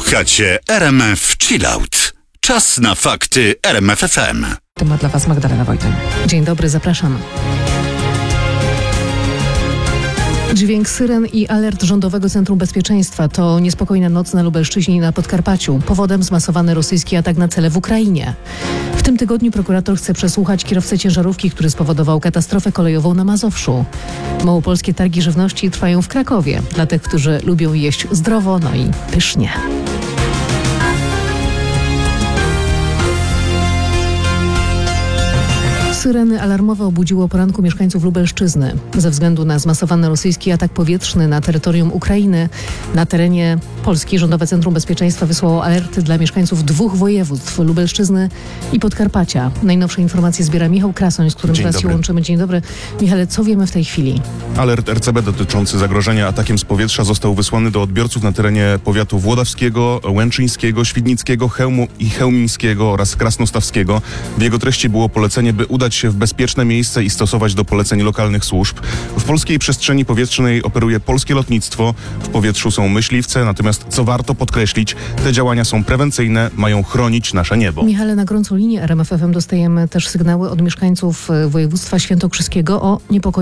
Słuchacie RMF Chillout. Czas na fakty RMF FM. Ma dla Was Magdalena Wojtek. Dzień dobry, zapraszam. Dźwięk syren i alert Rządowego Centrum Bezpieczeństwa to niespokojna noc na Lubelszczyźnie i na Podkarpaciu. Powodem zmasowany rosyjski atak na cele w Ukrainie. W tym tygodniu prokurator chce przesłuchać kierowcę ciężarówki, który spowodował katastrofę kolejową na Mazowszu. Małopolskie targi żywności trwają w Krakowie. Dla tych, którzy lubią jeść zdrowo, no i pysznie. Syreny alarmowe obudziły o poranku mieszkańców Lubelszczyzny. Ze względu na zmasowany rosyjski atak powietrzny na terytorium Ukrainy, na terenie Polski Rządowe Centrum Bezpieczeństwa wysłało alerty dla mieszkańców dwóch województw, Lubelszczyzny i Podkarpacia. Najnowsze informacje zbiera Michał Krasoń, z którym teraz się łączymy. Dzień dobry. Michale, co wiemy w tej chwili? Alert RCB dotyczący zagrożenia atakiem z powietrza został wysłany do odbiorców na terenie powiatu włodawskiego, łęczyńskiego, świdnickiego, chełmińskiego oraz krasnostawskiego. W jego treści było polecenie, by udać się w bezpieczne miejsce i stosować do poleceń lokalnych służb. W polskiej przestrzeni powietrznej operuje polskie lotnictwo. W powietrzu są myśliwce, natomiast co warto podkreślić, te działania są prewencyjne, mają chronić nasze niebo. Michale, na gorącą linię RMF FM dostajemy też sygnały od mieszkańców województwa świętokrzyskiego o niepokoju